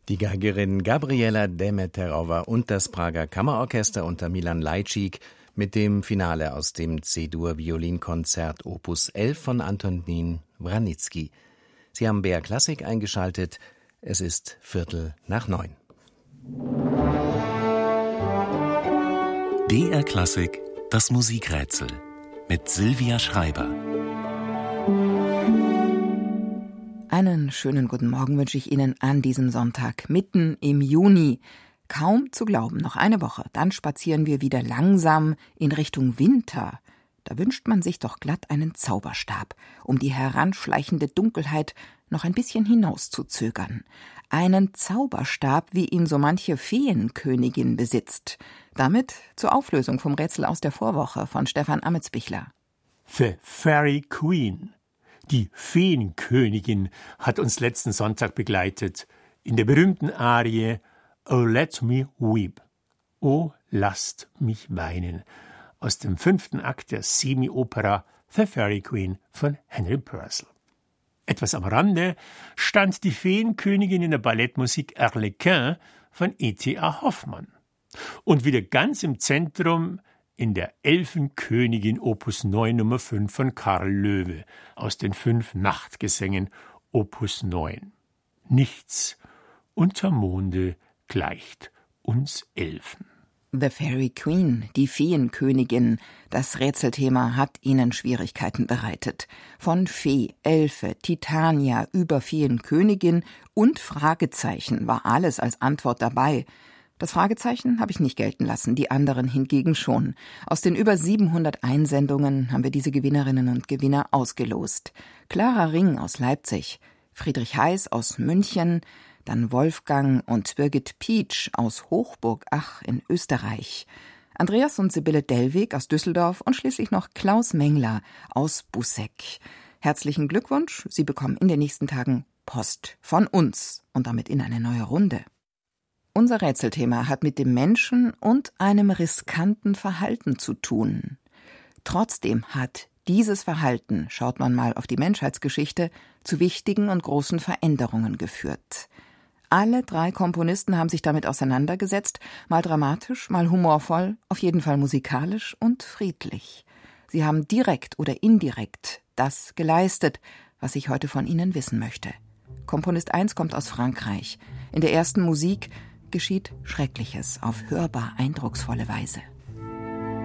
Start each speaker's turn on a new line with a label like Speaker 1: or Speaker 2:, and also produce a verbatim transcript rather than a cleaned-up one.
Speaker 1: Die Geigerin Gabriela Demeterova und das Prager Kammerorchester unter Milan Lajčík mit dem Finale aus dem C-Dur-Violinkonzert Opus elf von Antonín Vranitzky. Sie haben B R Klassik eingeschaltet. Es ist Viertel nach neun.
Speaker 2: B R Klassik, das Musikrätsel mit Silvia Schreiber.
Speaker 3: Einen schönen guten Morgen wünsche ich Ihnen an diesem Sonntag, mitten im Juni. Kaum zu glauben, noch eine Woche, dann spazieren wir wieder langsam in Richtung Winter. Da wünscht man sich doch glatt einen Zauberstab, um die heranschleichende Dunkelheit noch ein bisschen hinauszuzögern. Einen Zauberstab, wie ihn so manche Feenkönigin besitzt. Damit zur Auflösung vom Rätsel aus der Vorwoche von Stefan Ametsbichler.
Speaker 4: The Fairy Queen. Die Feenkönigin hat uns letzten Sonntag begleitet in der berühmten Arie Oh Let Me Weep. Oh, lasst mich weinen. Aus dem fünften Akt der Semi-Opera The Fairy Queen von Henry Purcell. Etwas am Rande stand die Feenkönigin in der Ballettmusik Arlequin von E T A Hoffmann. Und wieder ganz im Zentrum in der Elfenkönigin Opus neun Nummer fünf von Karl Löwe aus den fünf Nachtgesängen Opus neun. Nichts unter Monde gleicht uns Elfen.
Speaker 3: The Fairy Queen, die Feenkönigin, das Rätselthema hat Ihnen Schwierigkeiten bereitet. Von Fee, Elfe, Titania über Feenkönigin und Fragezeichen war alles als Antwort dabei. Das Fragezeichen habe ich nicht gelten lassen, die anderen hingegen schon. Aus den über siebenhundert Einsendungen haben wir diese Gewinnerinnen und Gewinner ausgelost. Clara Ring aus Leipzig, Friedrich Heiß aus München, dann Wolfgang und Birgit Pietsch aus Hochburg-Ach in Österreich, Andreas und Sibylle Dellwig aus Düsseldorf und schließlich noch Klaus Mengler aus Busseck. Herzlichen Glückwunsch, Sie bekommen in den nächsten Tagen Post von uns und damit in eine neue Runde. Unser Rätselthema hat mit dem Menschen und einem riskanten Verhalten zu tun. Trotzdem hat dieses Verhalten, schaut man mal auf die Menschheitsgeschichte, zu wichtigen und großen Veränderungen geführt. Alle drei Komponisten haben sich damit auseinandergesetzt, mal dramatisch, mal humorvoll, auf jeden Fall musikalisch und friedlich. Sie haben direkt oder indirekt das geleistet, was ich heute von Ihnen wissen möchte. Komponist eins kommt aus Frankreich. In der ersten Musik geschieht Schreckliches auf hörbar eindrucksvolle Weise.